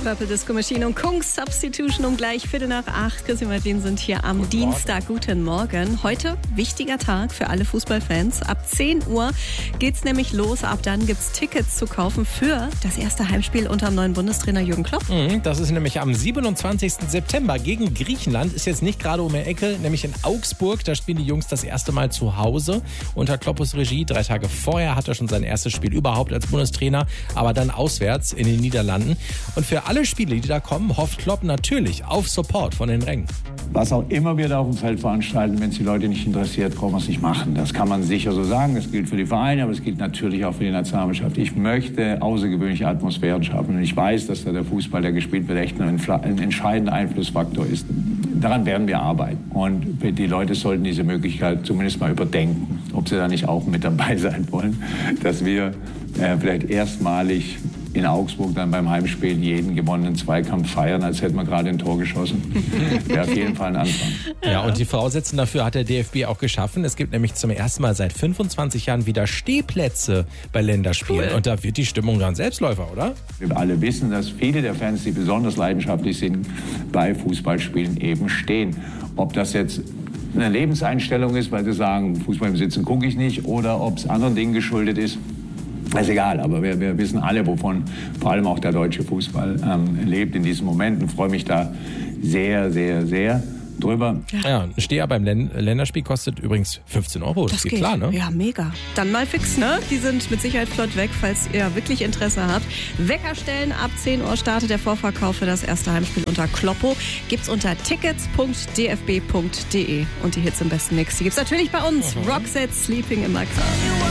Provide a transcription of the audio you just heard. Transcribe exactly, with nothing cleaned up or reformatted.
Purple Disco Machine und Kungs Substitution um gleich Viertel nach acht. Chrissy und Martin sind hier am Guten Dienstag. Morgen. Guten Morgen. Heute wichtiger Tag für alle Fußballfans. Ab zehn Uhr geht's nämlich los. Ab dann gibt's Tickets zu kaufen für das erste Heimspiel unter dem neuen Bundestrainer Jürgen Klopp. Mhm, das ist nämlich am siebenundzwanzigsten September gegen Griechenland. Ist jetzt nicht gerade um die Ecke, nämlich in Augsburg. Da spielen die Jungs das erste Mal zu Hause unter Kloppos Regie. Drei Tage vorher hat er schon sein erstes Spiel überhaupt als Bundestrainer, aber dann auswärts in den Niederlanden. Und für alle Spiele, die da kommen, hofft Klopp natürlich auf Support von den Rängen. Was auch immer wir da auf dem Feld veranstalten, wenn es die Leute nicht interessiert, brauchen wir es nicht machen. Das kann man sicher so sagen. Das gilt für die Vereine, aber es gilt natürlich auch für die Nationalmannschaft. Ich möchte außergewöhnliche Atmosphären schaffen. Und ich weiß, dass da der Fußball, der gespielt wird, echt ein, ein entscheidender Einflussfaktor ist. Daran werden wir arbeiten. Und die Leute sollten diese Möglichkeit zumindest mal überdenken, ob sie da nicht auch mit dabei sein wollen, dass wir äh, vielleicht erstmalig in Augsburg dann beim Heimspiel jeden gewonnenen Zweikampf feiern, als hätten wir gerade ein Tor geschossen. Wäre auf jeden Fall ein Anfang. Ja, und die Voraussetzungen dafür hat der D F B auch geschaffen. Es gibt nämlich zum ersten Mal seit fünfundzwanzig Jahren wieder Stehplätze bei Länderspielen. Cool. Und da wird die Stimmung dann Selbstläufer, oder? Wir alle wissen, dass viele der Fans, die besonders leidenschaftlich sind, bei Fußballspielen eben stehen. Ob das jetzt eine Lebenseinstellung ist, weil sie sagen, Fußball im Sitzen gucke ich nicht, oder ob es anderen Dingen geschuldet ist, ist egal, aber wir, wir wissen alle, wovon vor allem auch der deutsche Fußball ähm, lebt in diesem Moment, und freue mich da sehr, sehr, sehr drüber. Ja, ja, ein Steher beim Län- Länderspiel kostet übrigens fünfzehn Euro. Das, das geht, geht klar, ne? Ja, mega. Dann mal fix, ne? Die sind mit Sicherheit flott weg, falls ihr wirklich Interesse habt. Wecker stellen, ab zehn Uhr startet der Vorverkauf für das erste Heimspiel unter Kloppo. Gibt's unter tickets punkt d f b punkt d e. Und die Hits im besten Mix, die gibt's natürlich bei uns. Mhm. Roxette, Sleeping in My Car.